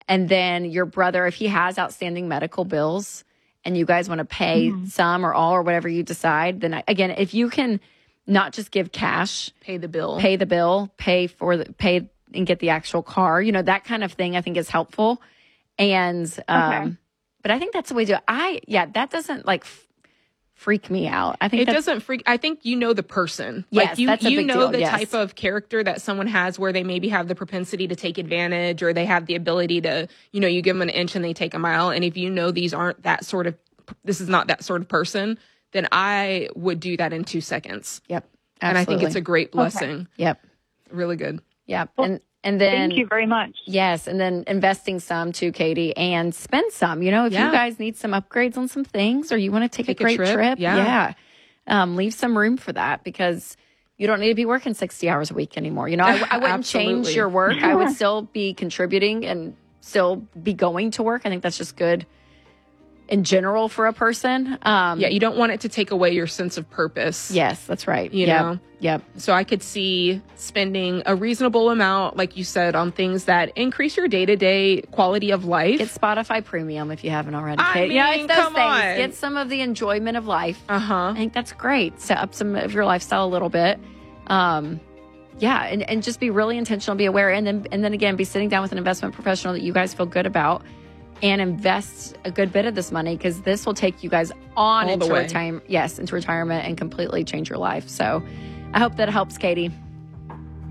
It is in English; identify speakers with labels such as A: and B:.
A: And then your brother, if he has outstanding medical bills and you guys want to pay some or all or whatever you decide, then again, if you can not just give cash,
B: Pay the bill,
A: pay and get the actual car, that kind of thing I think is helpful. And, but I think that's the way to do it. That doesn't freak me out. I think
B: it doesn't freak. I think the person.
A: Yes, that's a big deal.
B: The type of character that someone has where they maybe have the propensity to take advantage, or they have the ability to, you give them an inch and they take a mile. And if this is not that sort of person, then I would do that in 2 seconds.
A: Yep. Absolutely.
B: And I think it's a great blessing.
A: Okay. Yep.
B: Really good.
A: Yep.
C: Well,
A: and then,
C: thank you very much.
A: Yes. And then investing some too, Katie, and spend some, if you guys need some upgrades on some things, or you want to take a great trip.
B: Yeah.
A: Leave some room for that, because you don't need to be working 60 hours a week anymore. I wouldn't change your work. I would still be contributing and still be going to work. I think that's just good in general for a person.
B: You don't want it to take away your sense of purpose.
A: Yes, that's right.
B: You know?
A: Yep.
B: So I could see spending a reasonable amount, like you said, on things that increase your day-to-day quality of life.
A: Get Spotify Premium if you haven't already.
B: It's
A: those
B: come
A: things.
B: on.
A: Get some of the enjoyment of life.
B: Uh-huh.
A: I think that's great. Set up some of your lifestyle a little bit. And just be really intentional, be aware. And then again, be sitting down with an investment professional that you guys feel good about, and invest a good bit of this money, because this will take you guys into retirement and completely change your life. So I hope that helps, Katie.